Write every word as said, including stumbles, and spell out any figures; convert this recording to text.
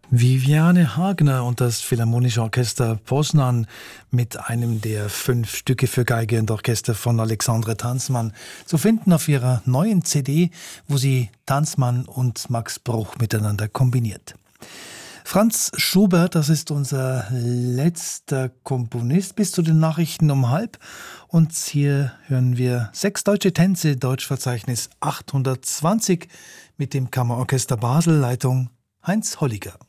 Viviane Hagner und das Philharmonische Orchester Poznan mit einem der fünf Stücke für Geige und Orchester von Alexandre Tanzmann zu finden auf ihrer neuen C D, wo sie Tanzmann und Max Bruch miteinander kombiniert. Franz Schubert, das ist unser letzter Komponist bis zu den Nachrichten um halb. Und hier hören wir sechs deutsche Tänze, Deutschverzeichnis achthundertzwanzig mit dem Kammerorchester Basel, Leitung Heinz Holliger.